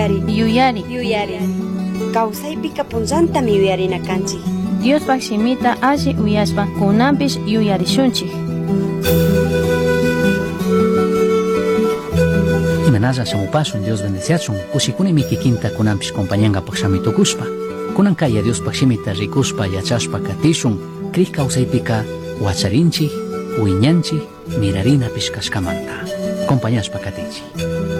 Yuyari. Kawsaypika punllantami yuyarina kanchik. Diospak shimita alli uyashpa kunanpish yuyarishunchik. Imanalla shamupasun, Dios bendeciachun, kushikuni kikinta kunanpish compañanga pakshami tukushpa. Kunan kaya Diospak shimita rikushpa yachashpa katishun, krik kawsaypika wacharinchik, uiñanchik, mirarina pishkashkamanta. Compañashpa katichik.